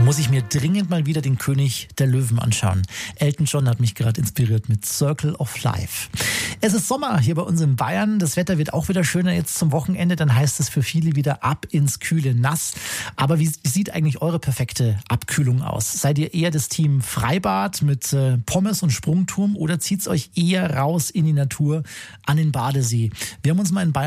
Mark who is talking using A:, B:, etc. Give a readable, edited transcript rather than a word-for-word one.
A: muss ich mir dringend mal wieder den König der Löwen anschauen. Elton John hat mich gerade inspiriert mit Circle of Life. Es ist Sommer hier bei uns in Bayern. Das Wetter wird auch wieder schöner jetzt zum Wochenende. Dann heißt es für viele wieder ab ins kühle Nass. Aber wie sieht eigentlich eure perfekte Abkühlung aus? Seid ihr eher das Team Freibad mit Pommes und Sprungturm oder zieht's euch eher raus in die Natur an den Badesee? Wir haben uns mal in Bayern